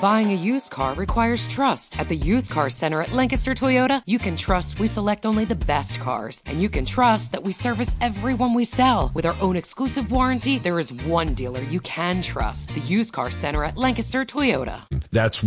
Buying a used car requires trust. At the Used Car Center at Lancaster Toyota, you can trust we select only the best cars. And you can trust that we service everyone we sell. With our own exclusive warranty, there is one dealer you can trust. The Used Car Center at Lancaster Toyota. That's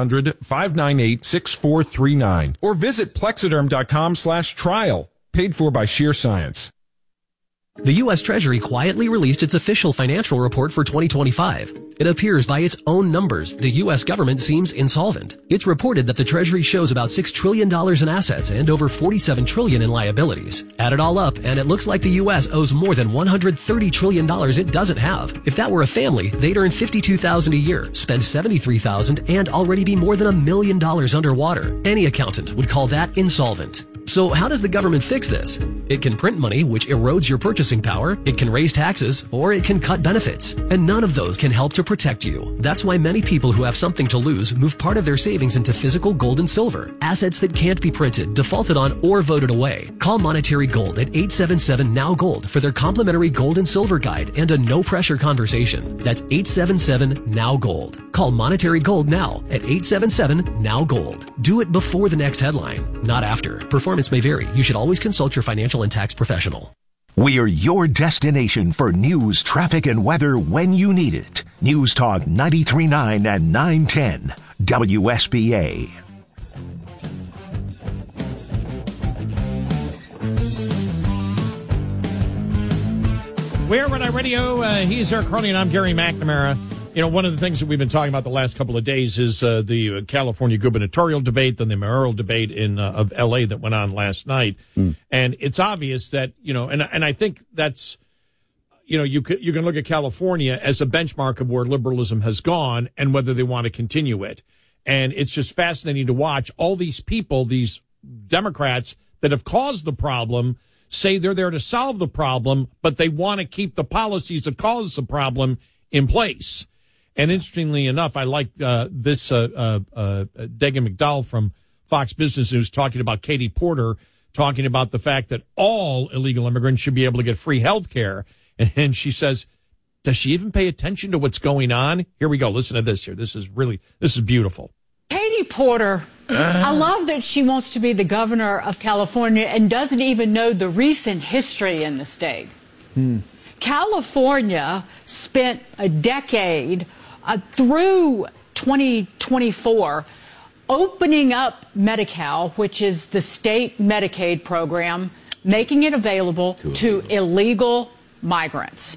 1-800-598-6439. Or visit Plexiderm.com/trial. Paid for by Sheer Science. The U.S. Treasury quietly released its official financial report for 2025. It appears by its own numbers, the U.S. government seems insolvent. It's reported that the Treasury shows about $6 trillion in assets and over $47 trillion in liabilities. Add it all up, and it looks like the U.S. owes more than $130 trillion it doesn't have. If that were a family, they'd earn $52,000 a year, spend $73,000, and already be more than $1 million underwater. Any accountant would call that insolvent. So how does the government fix this? It can print money, which erodes your purchasing power, it can raise taxes, or it can cut benefits. And none of those can help to protect you. That's why many people who have something to lose move part of their savings into physical gold and silver, assets that can't be printed, defaulted on, or voted away. Call Monetary Gold at 877-NOW-GOLD for their complimentary gold and silver guide and a no-pressure conversation. That's 877-NOW-GOLD. Call Monetary Gold now at 877-NOW-GOLD. Do it before the next headline, not after. Performance may vary. You should always consult your financial and tax professional. We're your destination for news, traffic, and weather when you need it. News Talk 93.9 and 910 WSBA. We're Red Eye Radio. He's Eric Carney, and I'm Gary McNamara. You know, one of the things that we've been talking about the last couple of days is the California gubernatorial debate, then the mayoral debate of L.A. that went on last night. And it's obvious that, you know, and I think that's, you know, you can look at California as a benchmark of where liberalism has gone and whether they want to continue it. And it's just fascinating to watch all these people, these Democrats that have caused the problem, say they're there to solve the problem, but they want to keep the policies that cause the problem in place. And interestingly enough, I like this Dagan McDowell from Fox Business News talking about Katie Porter, talking about the fact that all illegal immigrants should be able to get free health care. And she says, does she even pay attention to what's going on? Here we go. Listen to this here. This is beautiful. Katie Porter, I love that she wants to be the governor of California and doesn't even know the recent history in the state. California spent a decade through 2024 opening up Medi-Cal, which is the state Medicaid program, making it available to illegal migrants.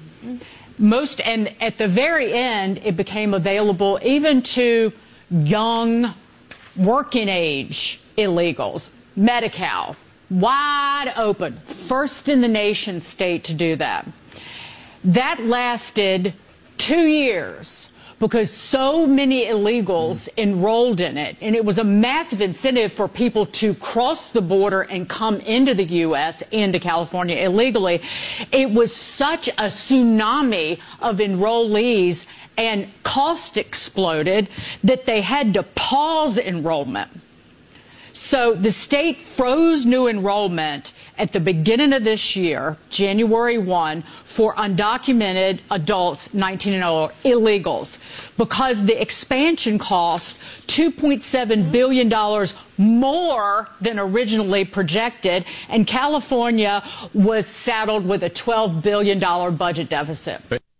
And at the very end, it became available even to young working age illegals. Medi-Cal, wide open, first in the nation state to do that. That lasted 2 years because so many illegals enrolled in it, and it was a massive incentive for people to cross the border and come into the U.S., into California illegally. It was such a tsunami of enrollees, and cost exploded that they had to pause enrollment. So the state froze new enrollment at the beginning of this year, January 1, for undocumented adults 19 and older, illegals, because the expansion cost $2.7 billion more than originally projected, and California was saddled with a $12 billion budget deficit.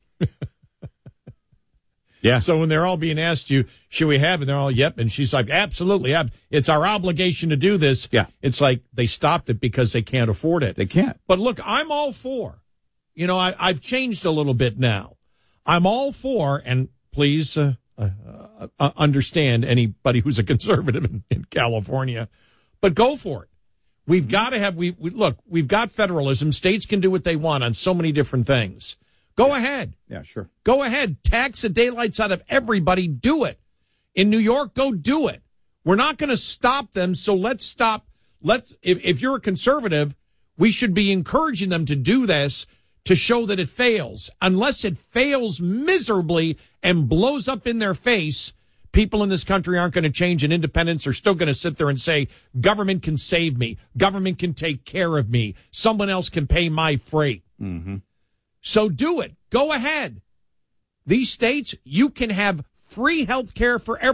Yeah. So when they're all being asked you, should we have it? They're all, yep. And she's like, absolutely. It's our obligation to do this. Yeah. It's like they stopped it because they can't afford it. They can't. But look, I'm all for, you know, I've changed a little bit now. I'm all for, and please understand anybody who's a conservative in California, but go for it. We've got to have, look, we've got federalism. States can do what they want on so many different things. Go ahead. Yeah, sure. Go ahead. Tax the daylights out of everybody. Do it. In New York, go do it. We're not going to stop them, so let's stop. If you're a conservative, we should be encouraging them to do this to show that it fails. Unless it fails miserably and blows up in their face, people in this country aren't going to change, and independents are still going to sit there and say, government can save me. Government can take care of me. Someone else can pay my freight. Mm-hmm. So do it. Go ahead. These states, you can have free health care for everyone.